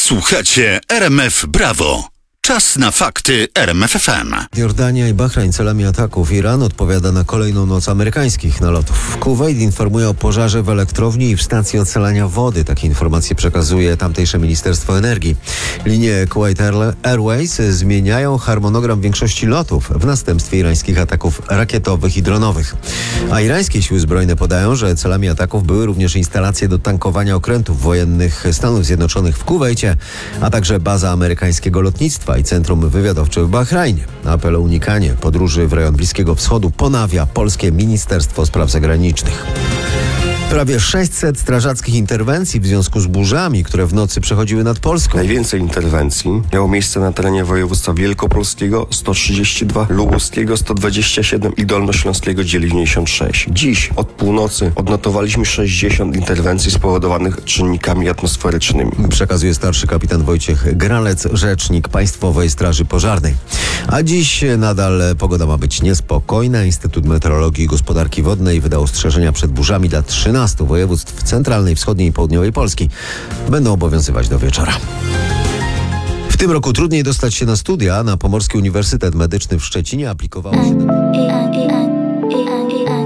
Słuchacie RMF Brawo. Czas na fakty RMF FM. Jordania i Bahrajn celami ataków. Iran odpowiada na kolejną noc amerykańskich nalotów. Kuwejt informuje o pożarze w elektrowni i w stacji ocalania wody. Takie informacje przekazuje tamtejsze Ministerstwo Energii. Linie Kuwait Airways zmieniają harmonogram większości lotów w następstwie irańskich ataków rakietowych i dronowych. A irańskie siły zbrojne podają, że celami ataków były również instalacje do tankowania okrętów wojennych Stanów Zjednoczonych w Kuwejcie, a także baza amerykańskiego lotnictwa i Centrum Wywiadowcze w Bahrajnie. Apel o unikanie podróży w rejon Bliskiego Wschodu ponawia polskie Ministerstwo Spraw Zagranicznych. Prawie 600 strażackich interwencji w związku z burzami, które w nocy przechodziły nad Polską. Najwięcej interwencji miało miejsce na terenie województwa wielkopolskiego 132, lubuskiego 127 i dolnośląskiego 96. Dziś od północy odnotowaliśmy 60 interwencji spowodowanych czynnikami atmosferycznymi. Przekazuje starszy kapitan Wojciech Gralec, rzecznik Państwowej Straży Pożarnej. A dziś nadal pogoda ma być niespokojna. Instytut Meteorologii i Gospodarki Wodnej wydał ostrzeżenia przed burzami dla 13 województw centralnej, wschodniej i południowej Polski. Będą obowiązywać do wieczora. W tym roku trudniej dostać się na studia. Na Pomorski Uniwersytet Medyczny w Szczecinie aplikowało się